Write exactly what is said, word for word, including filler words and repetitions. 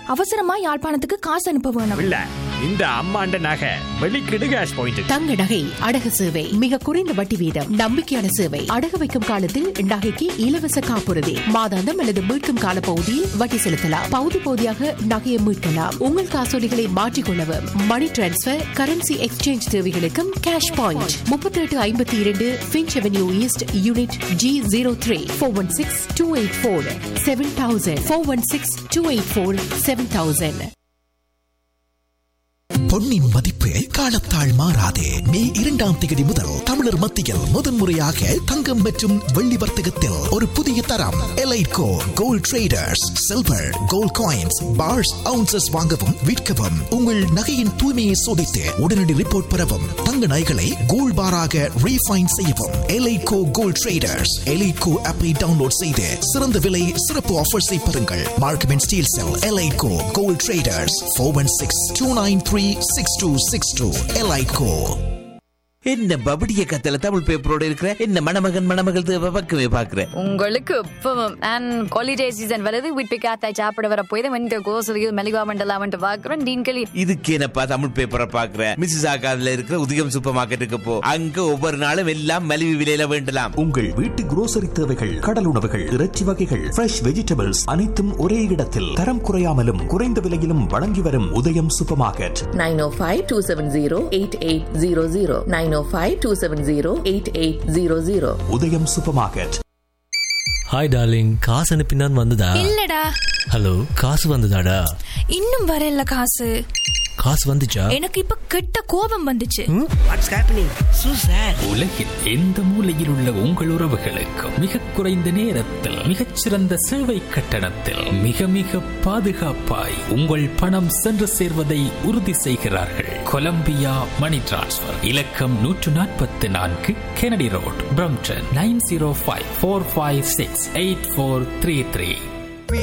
அவசரமா யாழ்ப்பாணத்துக்கு காசு அனுப்ப வேணும். இல்ல இந்த அம்மாண்ட நகை வெளிக்கிடு கேஷ் பாயிண்ட். தங்க நகை அடகு சேவை மிக குறைந்த வட்டி வீதம், நம்பிக்கையான சேவை. அடகு வைக்கும் காலத்தில் நகைக்கு இலவச காப்புறுதி, மாதாந்தம் அல்லது மீட்கும் கால பகுதியில் வட்டி செலுத்தலாம். பகுதி பகுதியாக நகையை மீட்கலாம். உங்கள் காசோலிகளை மாற்றிக்கொள்ளவும், மணி டிரான்ஸ்பர், கரன்சி எக்ஸ்சேஞ்ச் தேவைகளுக்கும் கேஷ் பாயிண்ட். முப்பத்தி எட்டு ஐம்பத்தி இரண்டு pinch avenue east unit G zero three four one six two eight four seven thousand four one six two eight four seven thousand. பொன்னின் மதிப்பு காலத்தால் மாறாது. மே இரண்டாம் தேதி முதல் தமிழர் மத்தியில் முதன்முறையாக தங்கம் மற்றும் வெள்ளி வர்த்தகத்தில் ஒரு புதிய தரம் எலைட்கோ gold traders. Silver gold coins parse ounces வாங்கவும் விற்கவும், உங்கள் நகையின் தூய்மையை சோதித்து உடனடி ரிப்போர்ட் பெறவும், தங்க நகைகளை கோல்ட் பாராக ரீஃபைன் செய்யவும். எலைட்கோ கோல்ட் ட்ரேடர்ஸ் எலைட்கோ ஆப்பை டவுன்லோட் செய்து சிறந்த விலை சிறப்பு ஆஃபர்ஸை பெறுங்கள். Markham and Steeles sell எலைட்கோ gold traders four one six two nine three six two six two. எலைட்கோ. என்ன பபடிய கத்தல தமிழ் பேப்பரோட இருக்கிற என்ன மணமகன் மணமகள் தேவை பக்கமே பாக்குற. உங்களுக்கு இப்பவும் அண்ட் ஹாலிடே சீசன் வருது, வீட்டு காத்தாய் சாப்பிட வர போய் வந்து கோசலியும் மெலிவா மண்டலாம் வந்து பாக்குறேன். டீன்களி இதுக்கு என்னப்பா தமிழ் பேப்பரை பாக்குற? மிஸ்ஸஸ் ஆகாதுல இருக்கிற உதயம் சூப்பர் மார்க்கெட்டுக்கு போ, அங்க ஒவ்வொரு நாளும் எல்லாம் மலிவு விலையில வேண்டலாம். உங்கள் வீட்டு குரோசரி தேவைகள், கடல் உணவுகள், இறைச்சி வகைகள், ஃப்ரெஷ் வெஜிடபிள்ஸ் அனைத்தும் ஒரே இடத்தில் தரம் குறையாமலும் குறைந்த விலையிலும் வழங்கி வரும் உதயம் சூப்பர் மார்க்கெட். நைன் ஓ five two seven zero eight eight zero zero nine ஓ five two seven zero eight eight zero zero. உதயம் சூப்பர் மார்க்கெட். ஹாய் டார்லிங், காசு அனுப்பினான் வந்ததா? இல்லடா. ஹலோ, காசு வந்ததாடா? இன்னும் வரல காசு. காசு வந்துச்சா? எனக்கு இப்ப கெட்ட கோபம் வந்துச்சு. What's happening சூசர்? உலகில் எந்த மூலையில் உள்ள உங்கள் உறவுகளுக்கும் மிக குறைந்த நேரத்தில் மிகச்சிறந்த சேவை கட்டணத்தில் மிக மிக பாதுகாப்பாய் உங்கள் பணம் சென்று சேர்வதை உறுதி செய்கிறார்கள். கொலம்பியா மணி டிரான்ஸ்பர். இலக்கம் நூற்று நாற்பத்தி நான்கு Kennedy road, Brampton nine zero five four five six eight four three three.